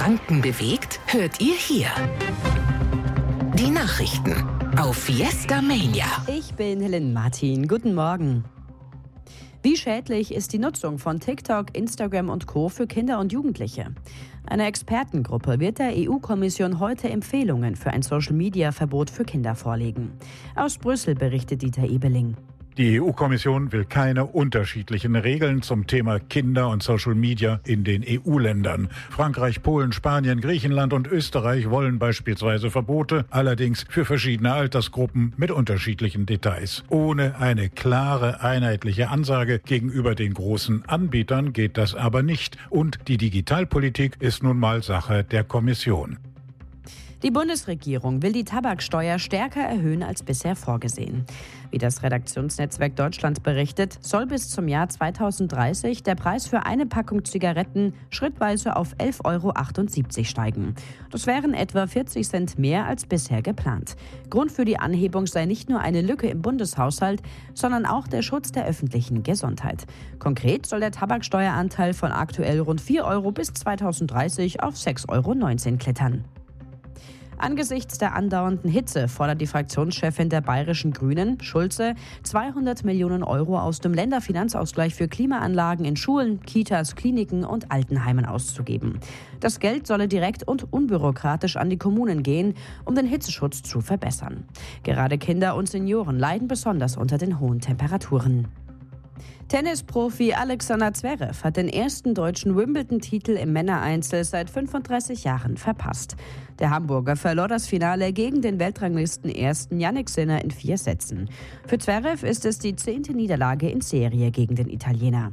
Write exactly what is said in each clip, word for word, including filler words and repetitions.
Franken bewegt, hört ihr hier. Die Nachrichten auf Fiesta Mania. Ich bin Helen Martin. Guten Morgen. Wie schädlich ist die Nutzung von TikTok, Instagram und Co. für Kinder und Jugendliche? Eine Expertengruppe wird der E U-Kommission heute Empfehlungen für ein Social-Media-Verbot für Kinder vorlegen. Aus Brüssel berichtet Dieter Ebeling. Die E U-Kommission will keine unterschiedlichen Regeln zum Thema Kinder und Social Media in den E U-Ländern. Frankreich, Polen, Spanien, Griechenland und Österreich wollen beispielsweise Verbote, allerdings für verschiedene Altersgruppen mit unterschiedlichen Details. Ohne eine klare, einheitliche Ansage gegenüber den großen Anbietern geht das aber nicht. Und die Digitalpolitik ist nun mal Sache der Kommission. Die Bundesregierung will die Tabaksteuer stärker erhöhen als bisher vorgesehen. Wie das Redaktionsnetzwerk Deutschland berichtet, soll bis zum Jahr zweitausenddreißig der Preis für eine Packung Zigaretten schrittweise auf elf Euro achtundsiebzig steigen. Das wären etwa vierzig Cent mehr als bisher geplant. Grund für die Anhebung sei nicht nur eine Lücke im Bundeshaushalt, sondern auch der Schutz der öffentlichen Gesundheit. Konkret soll der Tabaksteueranteil von aktuell rund vier Euro bis zweitausenddreißig auf sechs Euro neunzehn klettern. Angesichts der andauernden Hitze fordert die Fraktionschefin der Bayerischen Grünen, Schulze, zweihundert Millionen Euro aus dem Länderfinanzausgleich für Klimaanlagen in Schulen, Kitas, Kliniken und Altenheimen auszugeben. Das Geld solle direkt und unbürokratisch an die Kommunen gehen, um den Hitzeschutz zu verbessern. Gerade Kinder und Senioren leiden besonders unter den hohen Temperaturen. Tennisprofi Alexander Zverev hat den ersten deutschen Wimbledon-Titel im Männereinzel seit fünfunddreißig Jahren verpasst. Der Hamburger verlor das Finale gegen den Weltranglisten-Ersten Jannik Sinner in vier Sätzen. Für Zverev ist es die zehnte Niederlage in Serie gegen den Italiener.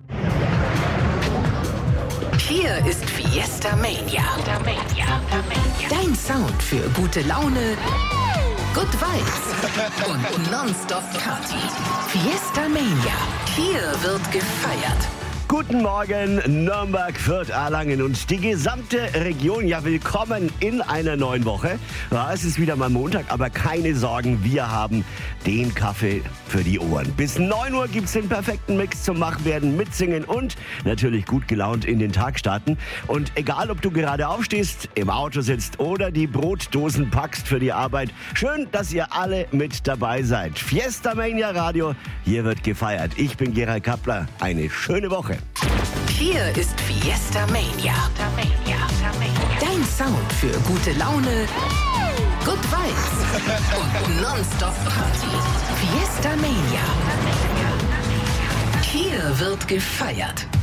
Hier ist Fiesta Mania. Dein Sound für gute Laune, Good Vibes und Nonstop Party. Fiesta Mania. Hier wird gefeiert. Guten Morgen, Nürnberg, Fürth, Erlangen und die gesamte Region. Ja, willkommen in einer neuen Woche. Ja, es ist wieder mal Montag, aber keine Sorgen, wir haben den Kaffee für die Ohren. Bis neun Uhr gibt's den perfekten Mix zum Wachwerden, Mitsingen und natürlich gut gelaunt in den Tag starten. Und egal, ob du gerade aufstehst, im Auto sitzt oder die Brotdosen packst für die Arbeit, schön, dass ihr alle mit dabei seid. Fiesta Mania Radio, hier wird gefeiert. Ich bin Gerald Kappler. Eine schöne Woche. Hier ist Fiesta Mania. Dein Sound für gute Laune, Good Vibes und Nonstop Party. Fiesta Mania. Hier wird gefeiert.